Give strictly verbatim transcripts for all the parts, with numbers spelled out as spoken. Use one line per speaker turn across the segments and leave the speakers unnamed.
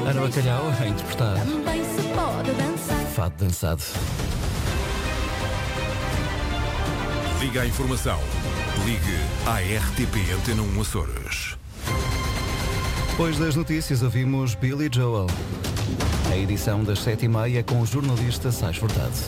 Ana Bacalhau a interpretar
Também se pode dançar.
Fado Dançado.
Liga à informação. Ligue à R T P Antena um Açores.
Depois das notícias ouvimos Billy Joel. A edição das sete e meia com o jornalista Sais Furtado.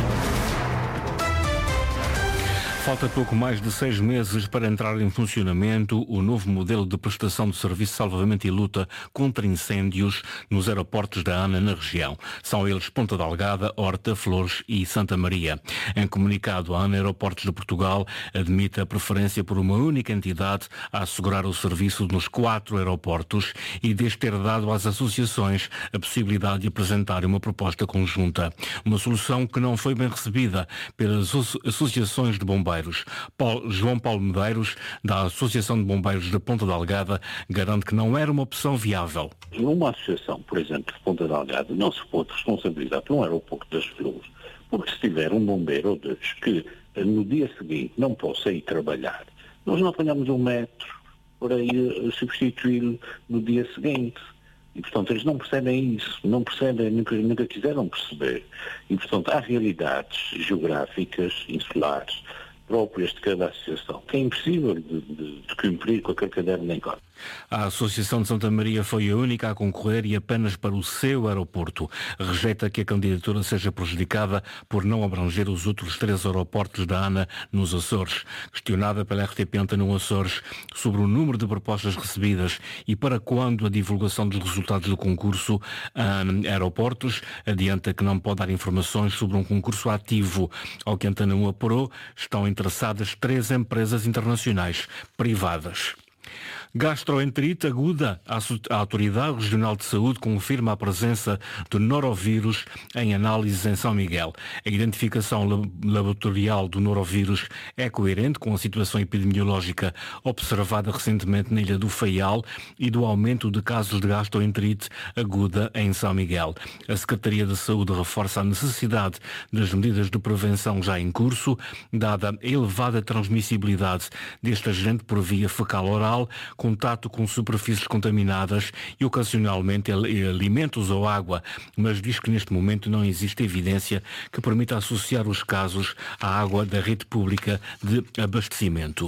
Falta pouco mais de seis meses para entrar em funcionamento o novo modelo de prestação de serviço de salvamento e luta contra incêndios nos aeroportos da ANA na região. São eles Ponta Delgada, Horta, Flores e Santa Maria. Em comunicado, a ANA Aeroportos de Portugal admite a preferência por uma única entidade a assegurar o serviço nos quatro aeroportos e desde ter dado às associações a possibilidade de apresentarem uma proposta conjunta. Uma solução que não foi bem recebida pelas associações de bombeiros. Paulo, João Paulo Medeiros, da Associação de Bombeiros de Ponta Delgada, garante que não era uma opção viável.
Numa associação, por exemplo, de Ponta Delgada, não se pode responsabilizar por um aeroporto das Flores, porque se tiver um bombeiro ou dois que no dia seguinte não possa ir trabalhar, nós não apanhamos um metro para ir substituí-lo no dia seguinte. E, portanto, eles não percebem isso, não percebem, nunca, nunca quiseram perceber. E, portanto, há realidades geográficas, insulares, próprias de cada associação, que é impossível de, de, de cumprir com aquele caderno nem código.
A Associação de Santa Maria foi a única a concorrer e apenas para o seu aeroporto. Rejeita que a candidatura seja prejudicada por não abranger os outros três aeroportos da ANA nos Açores. Questionada pela R T P Antena um Açores sobre o número de propostas recebidas e para quando a divulgação dos resultados do concurso, a Aeroportos adianta que não pode dar informações sobre um concurso ativo. Ao que Antena um apurou, estão interessadas três empresas internacionais privadas. Gastroenterite aguda. A Autoridade Regional de Saúde confirma a presença do norovírus em análises em São Miguel. A identificação laboratorial do norovírus é coerente com a situação epidemiológica observada recentemente na Ilha do Faial e do aumento de casos de gastroenterite aguda em São Miguel. A Secretaria de Saúde reforça a necessidade das medidas de prevenção já em curso, dada a elevada transmissibilidade deste agente por via fecal-oral, contato com superfícies contaminadas e ocasionalmente alimentos ou água, mas diz que neste momento não existe evidência que permita associar os casos à água da rede pública de abastecimento.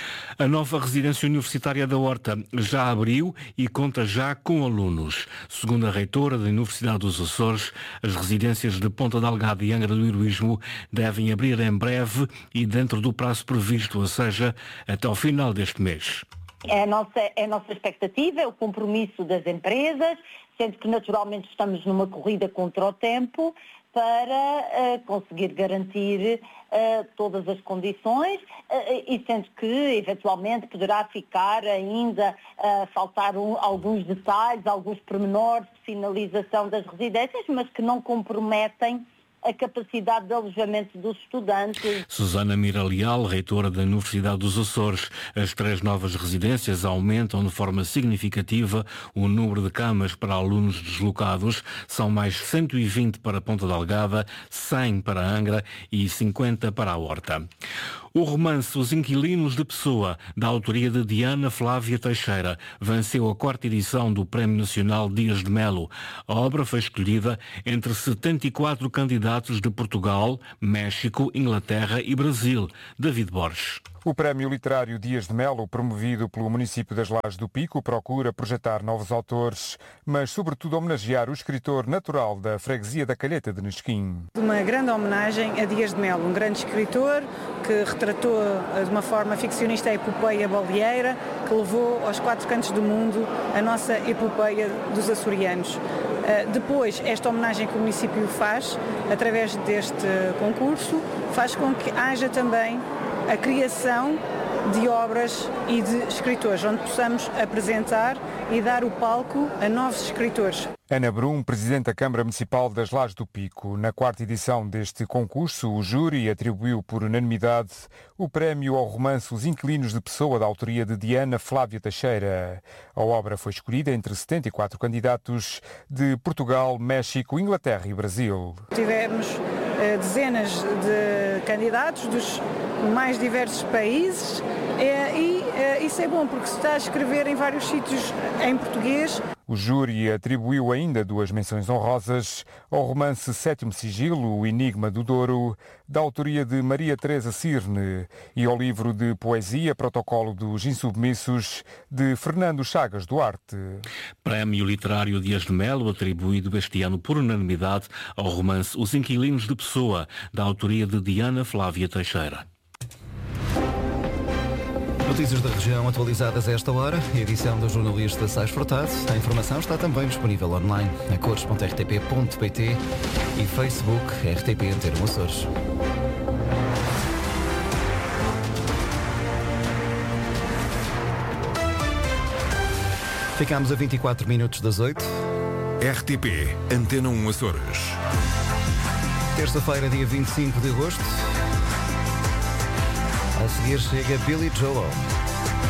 A nova residência universitária da Horta já abriu e conta já com alunos. Segundo a reitora da Universidade dos Açores, as residências de Ponta Delgada e Angra do Heroísmo devem abrir em breve e dentro do prazo previsto, ou seja, até ao final deste mês.
É a nossa, é a nossa expectativa, é o compromisso das empresas, sendo que naturalmente estamos numa corrida contra o tempo para uh, conseguir garantir uh, todas as condições uh, e sendo que eventualmente poderá ficar ainda uh, faltar um, alguns detalhes, alguns pormenores de finalização das residências, mas que não comprometem a capacidade de alojamento dos estudantes.
Susana Mira Leal, reitora da Universidade dos Açores. As três novas residências aumentam de forma significativa o número de camas para alunos deslocados. São mais cento e vinte para Ponta Delgada, cem para Angra e cinquenta para a Horta. O romance Os Inquilinos de Pessoa, da autoria de Diana Flávia Teixeira, venceu a quarta edição do Prémio Nacional Dias de Melo. A obra foi escolhida entre setenta e quatro candidatos de Portugal, México, Inglaterra e Brasil. David Borges.
O Prémio Literário Dias de Melo, promovido pelo município das Lajes do Pico, procura projetar novos autores, mas sobretudo homenagear o escritor natural da freguesia da Calheta de Nesquim.
Uma grande homenagem a Dias de Melo, um grande escritor que retratou de uma forma ficcionista a epopeia baleeira, que levou aos quatro cantos do mundo a nossa epopeia dos açorianos. Depois, esta homenagem que o município faz, através deste concurso, faz com que haja também a criação de obras e de escritores, onde possamos apresentar e dar o palco a novos escritores.
Ana Brum, Presidente da Câmara Municipal das Lajes do Pico. Na quarta edição deste concurso, o júri atribuiu por unanimidade o prémio ao romance Os Inquilinos de Pessoa, da autoria de Diana Flávia Teixeira. A obra foi escolhida entre setenta e quatro candidatos de Portugal, México, Inglaterra e Brasil.
Tivemos eh, dezenas de candidatos dos mais diversos países e, e, isso é bom, porque se está a escrever em vários sítios em português.
O júri atribuiu ainda duas menções honrosas ao romance Sétimo Sigilo, O Enigma do Douro, da autoria de Maria Teresa Cirne, e ao livro de poesia Protocolo dos Insubmissos, de Fernando Chagas Duarte.
Prémio Literário Dias de Melo, atribuído este ano por unanimidade ao romance Os Inquilinos de Pessoa, da autoria de Diana Flávia Teixeira.
Notícias da região atualizadas a esta hora, edição do jornalista Sais Furtado. A informação está também disponível online na cores ponto r t p ponto p t e Facebook R T P Antena Açores. Ficámos a vinte e quatro minutos das oito.
R T P Antena um Açores.
Terça-feira, dia vinte e cinco de agosto. A seguir chega Billy Joel.